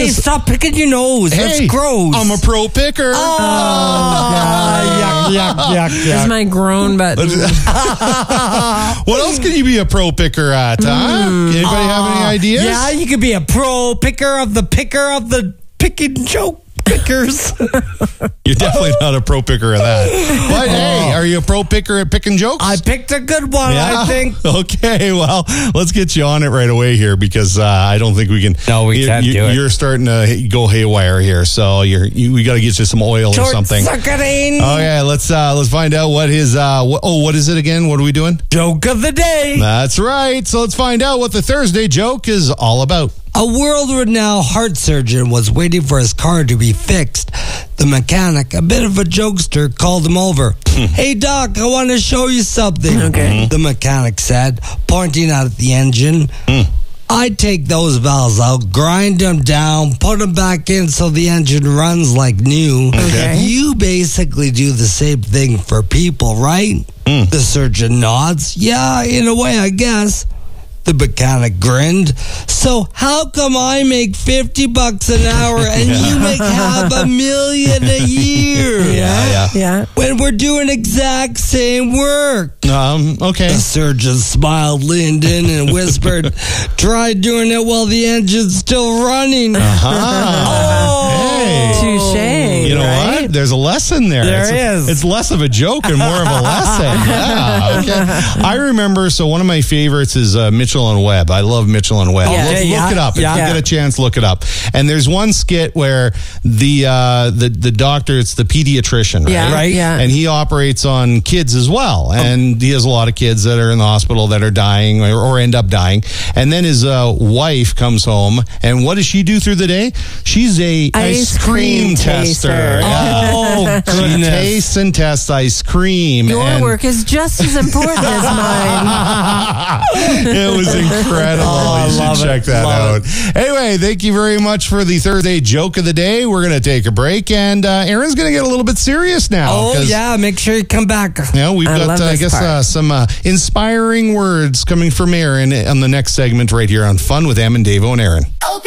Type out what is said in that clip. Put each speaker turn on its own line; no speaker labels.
Hey, stop picking your nose. That's gross.
I'm a pro picker.
Yuck.
There's my groan button.
What else can you be a pro picker at, huh? Anybody have any ideas?
Yeah, you could be a pro picker of the picking joke pickers.
You're definitely not a pro picker of that. But hey, are you a pro picker at picking jokes?
I picked a good one, I think.
Okay, well, let's get you on it right away here because I don't think we can.
No, we can't do it.
You're starting to go haywire here, so we got to get you some oil or something.
Short-circuiting.
Okay, let's find out what his. What is it again? What are we doing?
Joke of the day.
That's right. So let's find out what the Thursday joke is all about.
A world-renowned heart surgeon was waiting for his car to be fixed. The mechanic, a bit of a jokester, called him over. Hey, Doc, I want to show you something.
Okay.
The mechanic said, pointing out at the engine. I take those valves out, grind them down, put them back in so the engine runs like new.
Okay.
You basically do the same thing for people, right? The surgeon nods. Yeah, in a way, I guess. The mechanic grinned. So how come I make $50 an hour and you make $500,000 a year?
Yeah.
When we're doing exact same work.
Okay.
The surgeon smiled, leaned in, and whispered, "Try doing it while the engine's still running."
Hey.
Touche.
You know
right?
what? There's a lesson there.
There is.
It's less of a joke and more of a lesson. Yeah. Okay. I remember. So one of my favorites is Mitchell and Webb. I love Mitchell and Webb.
Yeah.
Look it up if you get a chance. Look it up. And there's one skit where the doctor, it's the pediatrician, right?
Yeah. Right. Yeah.
And he operates on kids as well, and he has a lot of kids that are in the hospital that are dying or end up dying. And then his wife comes home, and what does she do through the day? She's a ice cream tester. Yeah.
Oh,
She
goodness.
tastes and tests ice cream.
Your work is just as important as mine.
It was incredible. You should check that out. Anyway, thank you very much for the Thursday joke of the day. We're going to take a break, and Aaron's going to get a little bit serious now.
Oh, yeah. Make sure you come back.
We've got, I guess, some inspiring words coming from Aaron on the next segment right here on Fun with Em and Davo and Aaron.